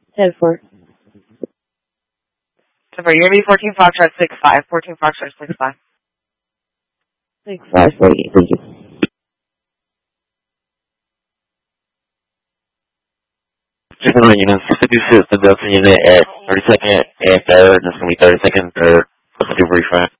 10-4. You're going to be 14 Foxtrot 6-5. 14 Foxtrot 6-5. 6-5, 48, thank you. Just want to let you know, 656, the Delta unit at 32nd and 3rd. That's going to be 32nd, 3rd. Super refract.